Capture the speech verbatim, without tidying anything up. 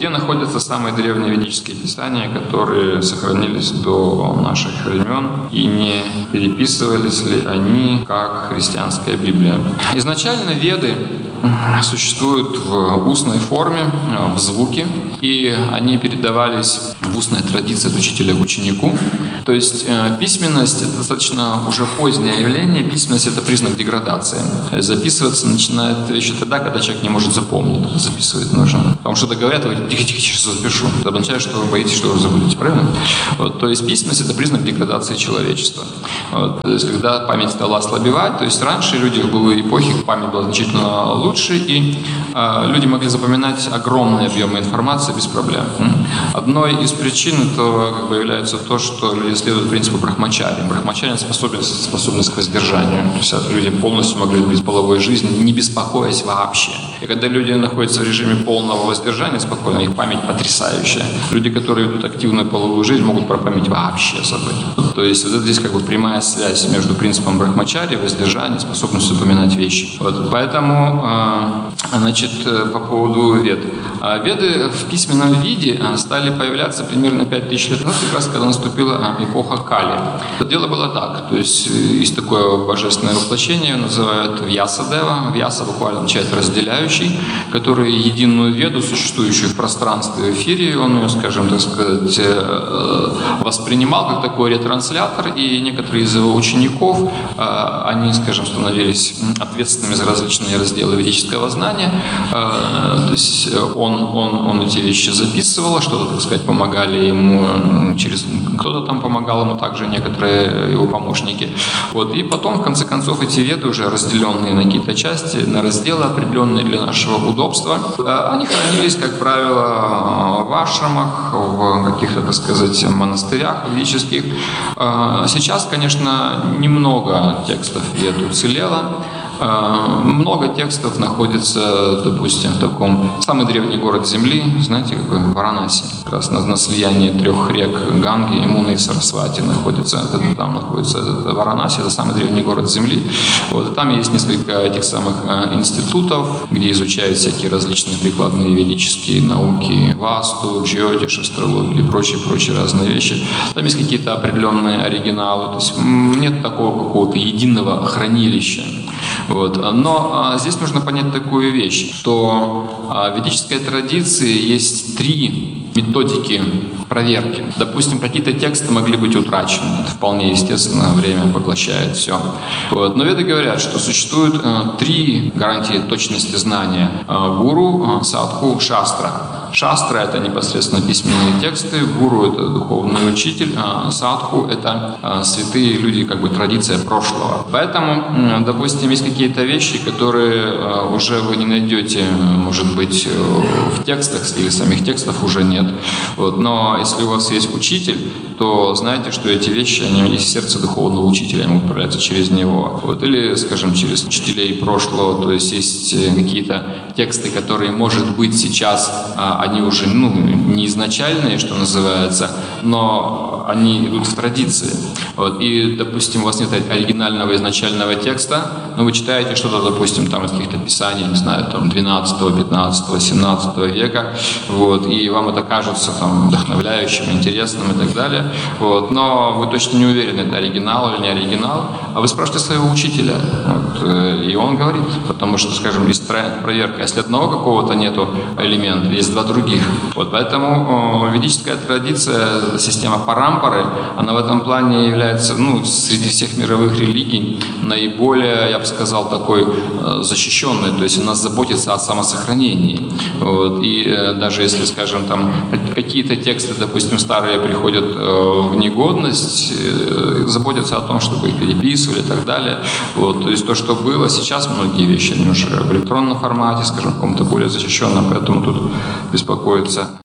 где находятся самые древние ведические писания, которые сохранились до наших времен, и не переписывались ли они как христианская Библия. Изначально Веды существуют в устной форме, в звуке, и они передавались в устной традиции от учителя к ученику. То есть письменность — это достаточно уже позднее явление. Письменность — это признак деградации. Записываться начинает вещи тогда, когда человек не может запомнить. Записывать нужно. Потому что говорят, вы тихо-тихо, сейчас запишу. Это означает, что вы боитесь, что вы забудете. Правильно? Вот. То есть письменность — это признак деградации человечества. Вот. То есть когда память стала ослабевать, то есть раньше люди в былые эпохи память была значительно лучше, и э, люди могли запоминать огромные объемы информации без проблем. Одной из причин этого как бы является то, что люди следуют принципу брахмачари. Брахмачари — способность, способность к воздержанию. То есть люди полностью могли быть в половой жизни, не беспокоясь вообще. И когда люди находятся в режиме полного воздержания спокойно, их память потрясающая. Люди, которые ведут активную половую жизнь, могут про память вообще забыть. То есть вот это здесь как бы прямая связь между принципом брахмачари, воздержания, способностью запоминать вещи. Вот. Поэтому, э, значит, по поводу вед. Веды в письменном виде стали появляться примерно пять тысяч лет назад, как раз когда наступила эпоха Кали. Дело было так, то есть есть такое божественное воплощение, его называют Вьясадева. Вьяса буквально означает разделяющий, который единую веду, существующую в пространстве, в эфире, он ее, скажем, так сказать, воспринимал как такой ретранслятор, и некоторые из его учеников, они, скажем, становились ответственными за различные разделы ведического знания. То есть он, он, он эти вещи записывал, что-то, так сказать, помогали ему через... Кто-то там помогал ему, также некоторые его помощники. Вот. И потом, в конце концов, эти веды, уже разделенные на какие-то части, на разделы, определенные для нашего удобства, они хранились, как правило, в ашрамах, в каких-то, так сказать, монастырях ведических. Сейчас, конечно, немного текстов вед уцелело. Много текстов находится, допустим, в таком... Самый древний город Земли, знаете, какой? Варанаси. Как раз на, на слиянии трех рек Ганги, Ямуны и Сарасвати находится. Это, там находится это Варанаси, это самый древний город Земли. Вот, и там есть несколько этих самых э, институтов, где изучают всякие различные прикладные ведические науки, васту, джьотиш, астрологию и прочие-прочие разные вещи. Там есть какие-то определенные оригиналы. То есть нет такого какого-то единого хранилища. Вот. Но а, здесь нужно понять такую вещь, что а, в ведической традиции есть три методики проверки. Допустим, какие-то тексты могли быть утрачены. Это вполне естественно, время поглощает все. Вот. Но веды говорят, что существует а, три гарантии точности знания. А, гуру, а, садху, шастра. Шастра — это непосредственно письменные тексты, гуру — это духовный учитель, а садху — это а, святые люди, как бы традиция прошлого. Поэтому, допустим, есть какие-то вещи, которые а, уже вы не найдете, может быть, в текстах, или самих текстов уже нет. Вот. Но если у вас есть учитель, то знаете, что эти вещи, они есть в сердце духовного учителя, они могут проявляться через него. Вот. Или, скажем, через учителей прошлого, то есть есть какие-то тексты, которые, может быть, сейчас а, они уже, ну, не изначальные, что называется, но они идут в традиции. Вот. И, допустим, у вас нет оригинального изначального текста, но вы читаете что-то, допустим, там из каких-то писаний, не знаю, там двенадцатого, пятнадцатого, семнадцатого века, вот, и вам это кажется там вдохновляющим, интересным и так далее, вот, но вы точно не уверены, это оригинал или не оригинал, а вы спрашиваете своего учителя, вот, и он говорит, потому что, скажем, есть проверка, если одного какого-то нету элемента, есть два других. Вот, поэтому ведическая традиция, система парампары, она в этом плане является, ну, среди всех мировых религий наиболее, я бы сказал, такой защищенной, то есть она заботится о самосохранении. Вот, и даже если, скажем, там какие-то тексты, допустим, старые приходят в негодность, заботятся о том, чтобы их переписывали и так далее. Вот, то есть то, что было, сейчас многие вещи, они уже в электронном формате, скажем, в каком-то более защищенном, поэтому тут беспокоиться